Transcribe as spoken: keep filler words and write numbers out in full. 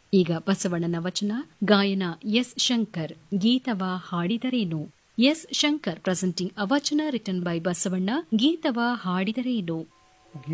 ಈಗ ಬಸವಣ್ಣನ ವಚನ ಗಾಯನ S Shankar ಗೀತವ ಹಾಡಿದರೇನು. S Shankar presenting ಅ ವಚನ ರಿಟನ್ ಬೈ ಬಸವಣ್ಣ ಗೀತವ ಹಾಡಿದರೇನು.